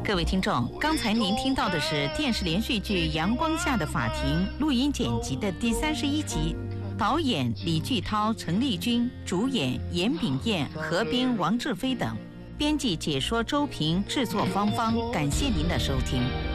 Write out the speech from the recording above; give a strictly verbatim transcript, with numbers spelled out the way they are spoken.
各位听众，刚才您听到的是电视连续剧《阳光下的法庭》录音剪辑的第三十一集，导演李巨涛、陈丽君，主演严炳彦、何冰、王志飞等，编辑解说周平，制作芳芳。感谢您的收听。